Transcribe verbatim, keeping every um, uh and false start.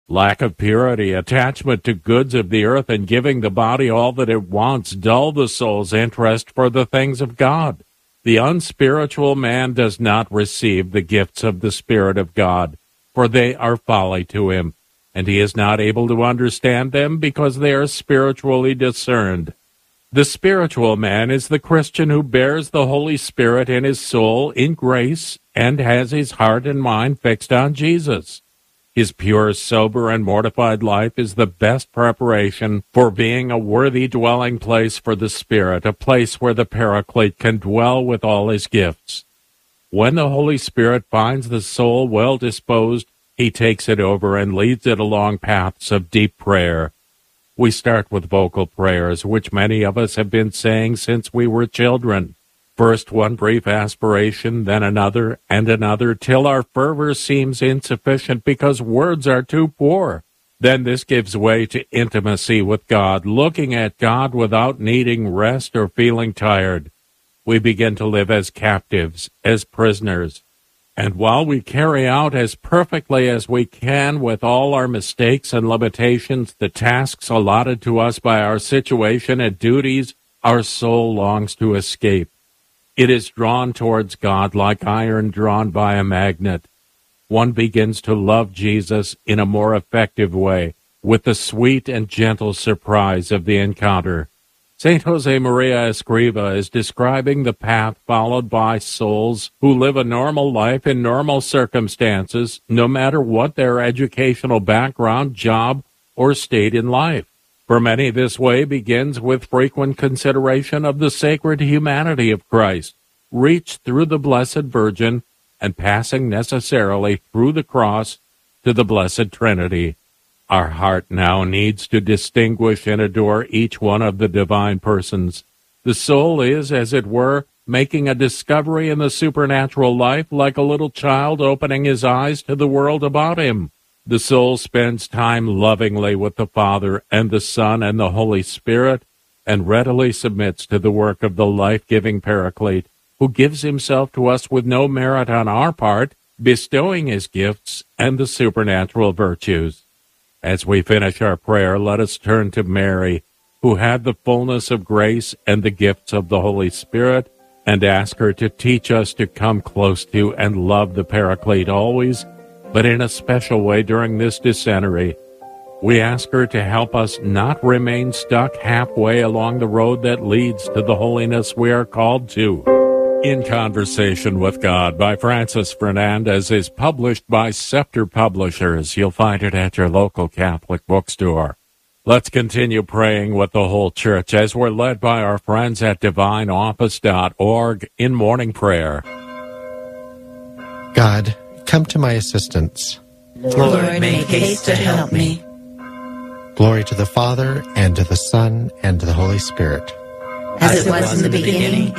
Lack of purity, attachment to goods of the earth, and giving the body all that it wants dull the soul's interest for the things of God. The unspiritual man does not receive the gifts of the Spirit of God, for they are folly to him, and he is not able to understand them because they are spiritually discerned. The spiritual man is the Christian who bears the Holy Spirit in his soul in grace and has his heart and mind fixed on Jesus. His pure, sober, and mortified life is the best preparation for being a worthy dwelling place for the Spirit, a place where the Paraclete can dwell with all his gifts. When the Holy Spirit finds the soul well disposed, he takes it over and leads it along paths of deep prayer. We start with vocal prayers, which many of us have been saying since we were children. First one brief aspiration, then another, and another, till our fervor seems insufficient because words are too poor. Then this gives way to intimacy with God, looking at God without needing rest or feeling tired. We begin to live as captives, as prisoners. And while we carry out as perfectly as we can with all our mistakes and limitations the tasks allotted to us by our situation and duties, our soul longs to escape. It is drawn towards God like iron drawn by a magnet. One begins to love Jesus in a more effective way, with the sweet and gentle surprise of the encounter. Saint Josemaria Escriva is describing the path followed by souls who live a normal life in normal circumstances, no matter what their educational background, job, or state in life. For many, this way begins with frequent consideration of the sacred humanity of Christ, reached through the Blessed Virgin and passing necessarily through the cross to the Blessed Trinity. Our heart now needs to distinguish and adore each one of the divine persons. The soul is, as it were, making a discovery in the supernatural life like a little child opening his eyes to the world about him. The soul spends time lovingly with the Father and the Son and the Holy Spirit, and readily submits to the work of the life-giving Paraclete, who gives himself to us with no merit on our part, bestowing his gifts and the supernatural virtues. As we finish our prayer, let us turn to Mary, who had the fullness of grace and the gifts of the Holy Spirit, and ask her to teach us to come close to and love the Paraclete always, but in a special way during this Decennary. We ask her to help us not remain stuck halfway along the road that leads to the holiness we are called to. In Conversation with God by Francis Fernandez is published by Scepter Publishers. You'll find it at your local Catholic bookstore. Let's continue praying with the whole church as we're led by our friends at divine office dot org in morning prayer. God, come to my assistance. Lord, make haste to help me. Glory to the Father, and to the Son, and to the Holy Spirit. As it was in the beginning,